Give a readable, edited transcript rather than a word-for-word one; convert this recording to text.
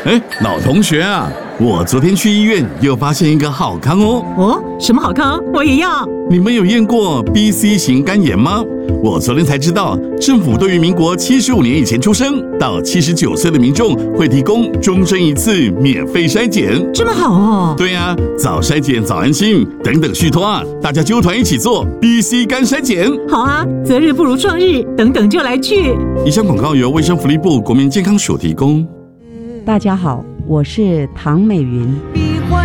老同学啊，我昨天去医院又发现一个好康哦。 哦，什么好康？我也要。 你们有验过 BC 型肝炎吗？我昨天才知道，政府对于民国75年以前出生到79岁的民众会提供终身一次免费筛检。 这么好哦？ 对啊，早筛检早安心，等等续托啊，大家揪团一起做 BC 肝筛检。 好啊，择日不如撞日，等等就来去。 以上广告由卫生福利部国民健康署提供。 大家好，我是唐美云。